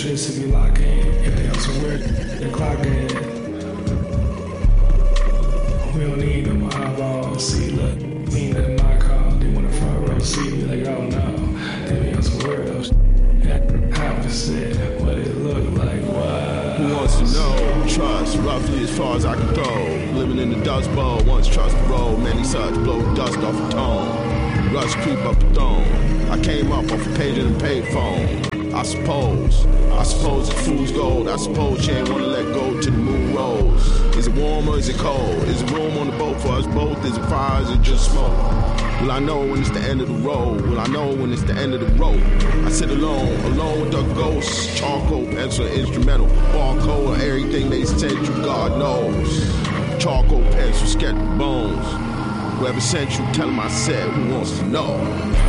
Shit to be locked in. If they on somewhere, they clock in. We don't need no more eyeballs. See, look, we ain't letting my call. They want a front row seat. We like, oh no. They be on some weirdo shit. Half percent, what it look like, what? Who wants to know? Trust, roughly as far as I can throw. Living in the Dust Bowl, once trust the road. Many such blow dust off a tone. Rush creep up the throne. I came up off a pager and paid phone. I suppose it's fool's gold. I suppose she ain't wanna let go till the moon rolls. Is it warm or is it cold? Is there room on the boat for us both? Is it fire, is it just smoke? Will I know when it's the end of the road? Will I know when it's the end of the rope? I sit alone with the ghosts. Charcoal, pencil, instrumental, barcode, everything they sent you, God knows. Charcoal, pencil, sketch bones. Whoever sent you, tell them I said, who wants to know?